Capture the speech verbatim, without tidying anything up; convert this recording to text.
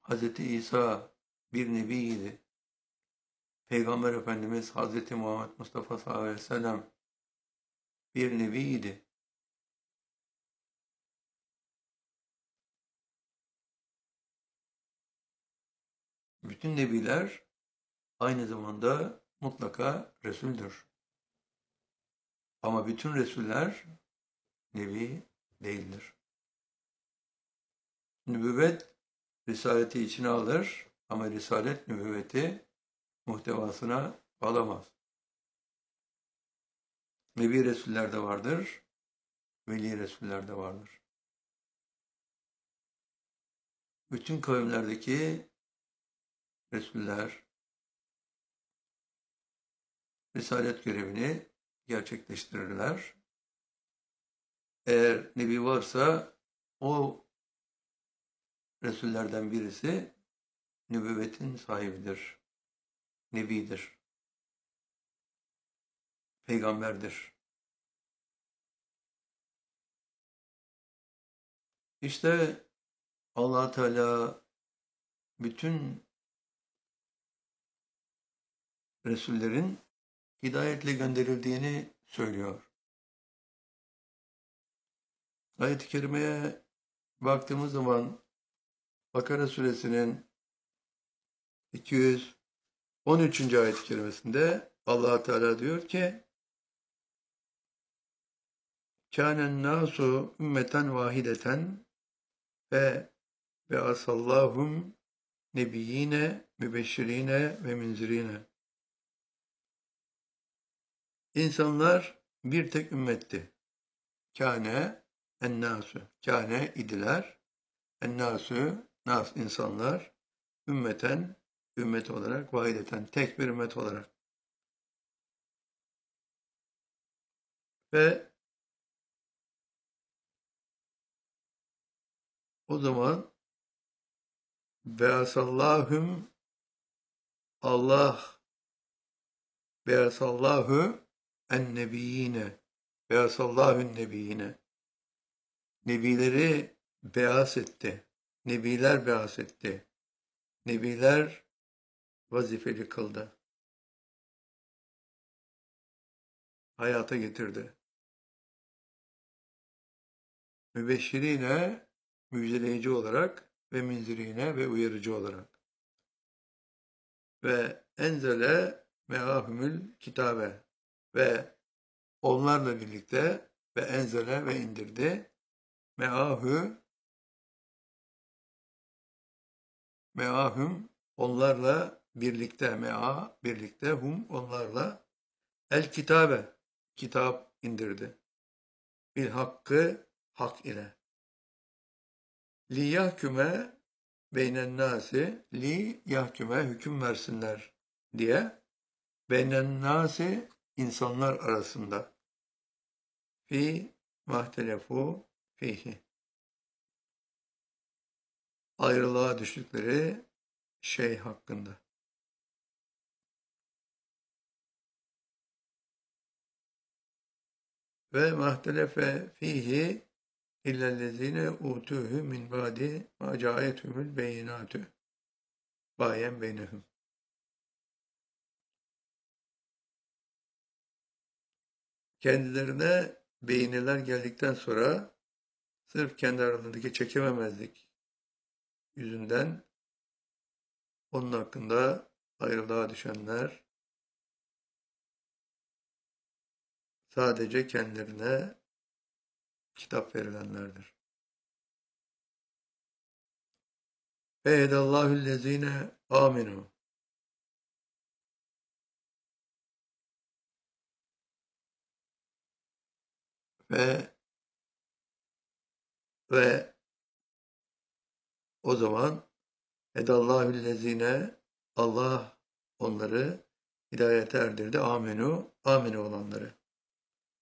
Hazreti İsa bir nebiydi. Peygamber Efendimiz Hazreti Muhammed Mustafa sallallahu aleyhi ve sellem bir nebiydi. Bütün nebiler aynı zamanda mutlaka Resul'dür. Ama bütün Resuller nebi değildir. Nübüvvet risaleti içine alır ama risalet nübüvveti muhtevasına alamaz. Nebi Resuller de vardır, veli Resuller de vardır. Bütün kavimlerdeki Resuller risalet görevini gerçekleştirirler. Eğer nebi varsa o Resullerden birisi nübüvvetin sahibidir, nebidir, peygamberdir. İşte Allah Teala bütün Resullerin hidayetle gönderildiğini söylüyor. Ayet-i Kerime'ye baktığımız zaman Bakara suresinin iki yüz on üçüncü ayet-i kerimesinde Allah Teala diyor ki: "Kânen nâsu ümmeten vahideten ve ve asallahum nebiyyine mübeşşirine ve munzirine." İnsanlar bir tek ümmetti. Kâne ennâsu. Kâne idiler. Ennâsu, nas insanlar. Ümmeten, ümmet olarak, vahideten, tek bir ümmet olarak. Ve o zaman beasallahum, Allah beasallahu en nebiyyine, beasallahun nebiyyine, nebileri beas etti, nebiler beas etti, nebiler vazifeli kıldı, hayata getirdi. Mübeşşirine, müjdeleyici olarak ve minzirine ve uyarıcı olarak. Ve enzele meahumül kitabe, ve onlarla birlikte ve enzele ve indirdi meahü, meahum onlarla birlikte, mea birlikte, hum onlarla, el kitabe kitap indirdi. Bil hakkı hak ile. Li yahküme beynen nasi, li yahküme hüküm versinler diye, beynen nasi insanlar arasında, fi mahtelefu fihi, ayrılığa düştükleri şey hakkında. Ve mahtelefe fihi illellezine utuhu min ba'di ma ca'ethumul beyinatü bayen beynehum. Kendilerine beyineler geldikten sonra sırf kendi aralarındaki çekememezlik yüzünden onun hakkında ayrılığa düşenler sadece kendilerine kitap verilenlerdir. Fehedallâhullezîne âminû. Ve ve o zaman hedallâhullezîne, Allah onları hidayete erdirdi. Âminû, âmine olanları.